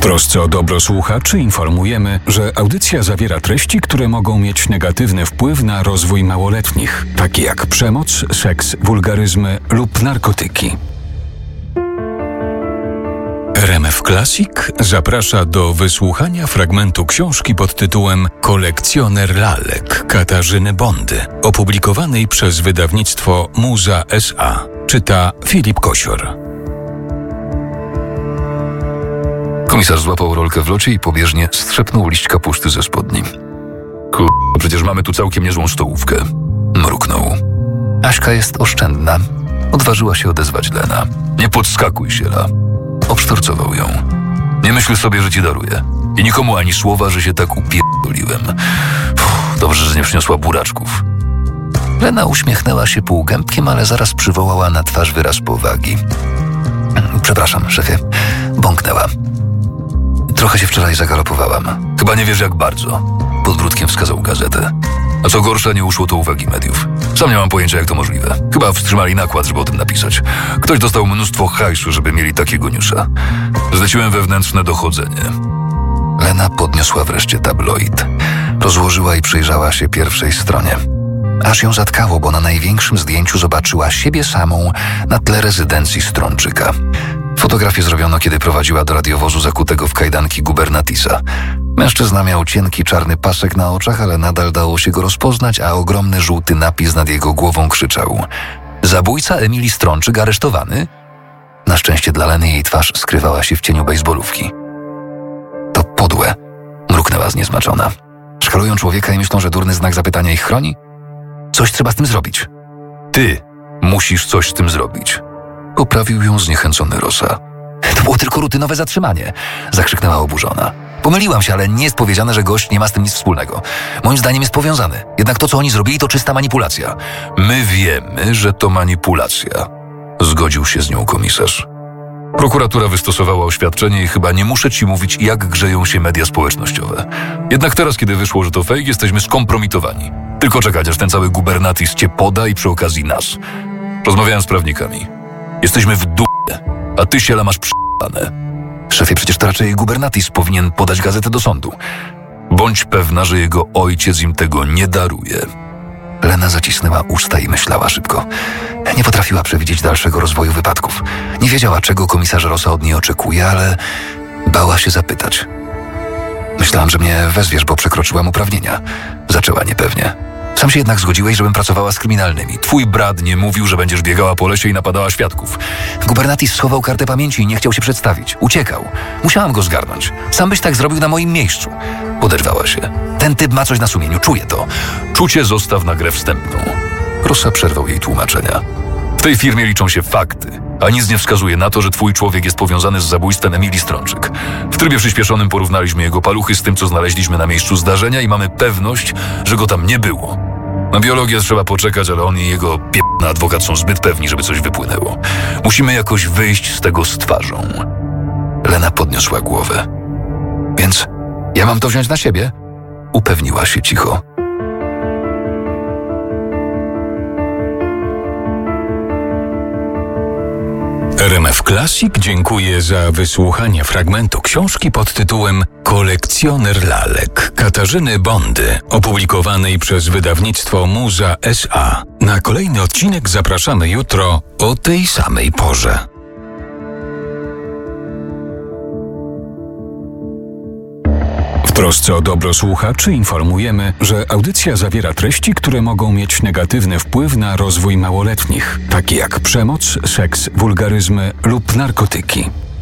trosce o dobro słuchaczy informujemy, że audycja zawiera treści, które mogą mieć negatywny wpływ na rozwój małoletnich, takie jak przemoc, seks, wulgaryzmy lub narkotyki. RMF Classic zaprasza do wysłuchania fragmentu książki pod tytułem Kolekcjoner lalek Katarzyny Bondy, opublikowanej przez wydawnictwo Muza S.A. Czyta Filip Kosior. Komisarz złapał rolkę w locie i pobieżnie strzepnął liść kapusty ze spodni. Przecież mamy tu całkiem niezłą stołówkę. Mruknął. Aśka jest oszczędna. Odważyła się odezwać Lena. Nie podskakuj się, La. Obsztorcował ją. Nie myśl sobie, że ci daruję. I nikomu ani słowa, że się tak upierdoliłem. Dobrze, że nie przyniosła buraczków. Lena uśmiechnęła się półgębkiem, ale zaraz przywołała na twarz wyraz powagi. Przepraszam, szefie. Bąknęła. Trochę się wczoraj zagalopowałam. Chyba nie wiesz jak bardzo. Podbródkiem wskazał gazetę. A co gorsza, nie uszło to uwagi mediów. Sam nie mam pojęcia, jak to możliwe. Chyba wstrzymali nakład, żeby o tym napisać. Ktoś dostał mnóstwo hajsu, żeby mieli takiego newsa. Zleciłem wewnętrzne dochodzenie. Lena podniosła wreszcie tabloid. Rozłożyła i przyjrzała się pierwszej stronie. Aż ją zatkało, bo na największym zdjęciu zobaczyła siebie samą na tle rezydencji Strączyka. Fotografię zrobiono, kiedy prowadziła do radiowozu zakutego w kajdanki gubernatisa. Mężczyzna miał cienki czarny pasek na oczach, ale nadal dało się go rozpoznać, a ogromny żółty napis nad jego głową krzyczał: zabójca Emilii Strączyk aresztowany? Na szczęście dla Leny jej twarz skrywała się w cieniu bejsbolówki. To podłe, mruknęła zniesmaczona. Szkalują człowieka i myślą, że durny znak zapytania ich chroni? Coś trzeba z tym zrobić. Ty musisz coś z tym zrobić. Poprawił ją zniechęcony Rosa. To było tylko rutynowe zatrzymanie, zakrzyknęła oburzona. Pomyliłam się, ale nie jest powiedziane, że gość nie ma z tym nic wspólnego. Moim zdaniem jest powiązany. Jednak to, co oni zrobili, to czysta manipulacja. My wiemy, że to manipulacja. Zgodził się z nią komisarz. Prokuratura wystosowała oświadczenie i chyba nie muszę ci mówić, jak grzeją się media społecznościowe. Jednak teraz, kiedy wyszło, że to fake, jesteśmy skompromitowani. Tylko czekać, aż ten cały gubernatis cię poda i przy okazji nas. Rozmawiałem z prawnikami. Jesteśmy w d***e, a ty siela masz p***ane. Szefie, przecież to raczej gubernatis powinien podać gazetę do sądu. Bądź pewna, że jego ojciec im tego nie daruje. Lena zacisnęła usta i myślała szybko. Nie potrafiła przewidzieć dalszego rozwoju wypadków. Nie wiedziała, czego komisarz Rosa od niej oczekuje, ale bała się zapytać. Myślałam, że mnie wezwiesz, bo przekroczyłam uprawnienia. Zaczęła niepewnie. Sam się jednak zgodziłeś, żebym pracowała z kryminalnymi. Twój brat nie mówił, że będziesz biegała po lesie i napadała świadków. Gubernatis schował kartę pamięci i nie chciał się przedstawić. Uciekał. Musiałam go zgarnąć. Sam byś tak zrobił na moim miejscu. Poderwała się. Ten typ ma coś na sumieniu, czuję to. Czucie zostaw na grę wstępną. Rosa przerwał jej tłumaczenia. W tej firmie liczą się fakty, a nic nie wskazuje na to, że twój człowiek jest powiązany z zabójstwem Emilii Strączyk. W trybie przyspieszonym porównaliśmy jego paluchy z tym, co znaleźliśmy na miejscu zdarzenia i mamy pewność, że go tam nie było. Na biologię trzeba poczekać, ale on i jego p***ny adwokat są zbyt pewni, żeby coś wypłynęło. Musimy jakoś wyjść z tego z twarzą. Lena podniosła głowę. Więc ja mam to wziąć na siebie? Upewniła się cicho. RMF Classic dziękuję za wysłuchanie fragmentu książki pod tytułem Kolekcjoner lalek Katarzyny Bondy, opublikowanej przez wydawnictwo Muza S.A. Na kolejny odcinek zapraszamy jutro o tej samej porze. W trosce o dobro słuchaczy informujemy, że audycja zawiera treści, które mogą mieć negatywny wpływ na rozwój małoletnich, takie jak przemoc, seks, wulgaryzmy lub narkotyki.